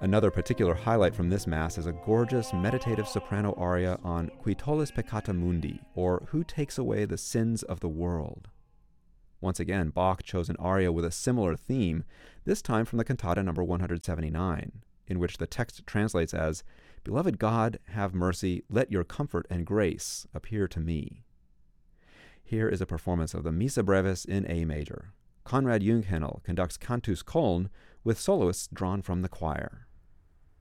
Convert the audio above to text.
Another particular highlight from this Mass is a gorgeous meditative soprano aria on Qui tollis peccata mundi, or Who Takes Away the Sins of the World. Once again, Bach chose an aria with a similar theme, this time from the cantata number 179, in which the text translates as, Beloved God, have mercy, let your comfort and grace appear to me. Here is a performance of the Missa Brevis in A major. Konrad Junghänel conducts Cantus Köln with soloists drawn from the choir.